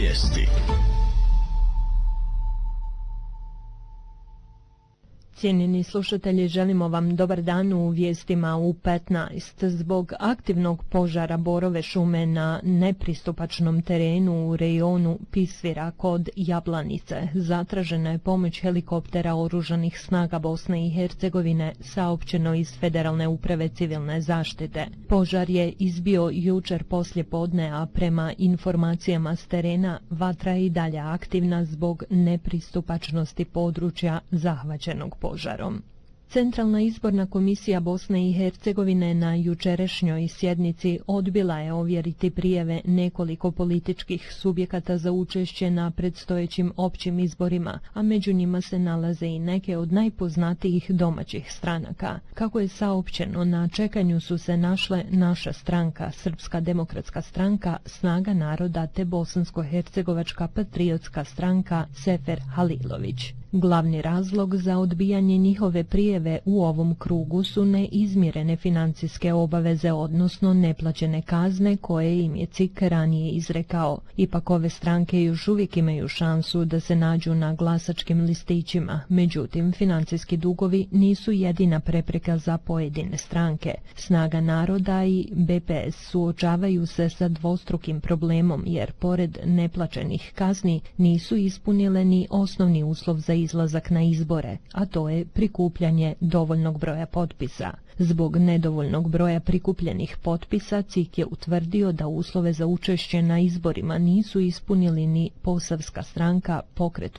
Vijesti. Cijenjeni slušatelji, želimo vam dobar dan u vijestima u 15. Zbog aktivnog požara borove šume na nepristupačnom terenu u rejonu Pisvira kod Jablanice zatražena je pomoć helikoptera oružanih snaga Bosne i Hercegovine, saopćeno iz Federalne uprave civilne zaštite. Požar je izbio jučer poslijepodne, a prema informacijama s terena vatra je i dalje aktivna zbog nepristupačnosti područja zahvaćenog požarom. Centralna izborna komisija Bosne i Hercegovine na jučerašnjoj sjednici odbila je ovjeriti prijave nekoliko političkih subjekata za učešće na predstojećim općim izborima, a među njima se nalaze i neke od najpoznatijih domaćih stranaka. Kako je saopćeno, na čekanju su se našle naša stranka, Srpska demokratska stranka, Snaga naroda te Bosansko-hercegovačka patriotska stranka Sefer Halilović. Glavni razlog za odbijanje njihove prijeve u ovom krugu su neizmirene financijske obaveze, odnosno neplaćene kazne koje im je CIK ranije izrekao. Ipak ove stranke još uvijek imaju šansu da se nađu na glasačkim listićima, međutim financijski dugovi nisu jedina prepreka za pojedine stranke. Snaga naroda i BPS suočavaju se sa dvostrukim problemom jer pored neplaćenih kazni nisu ispunile ni osnovni uslov za izlazak na izbore, a to je prikupljanje dovoljnog broja potpisa. Zbog nedovoljnog broja prikupljenih potpisa CIK je utvrdio da uslove za učešće na izborima nisu ispunili ni Posavska stranka, Pokret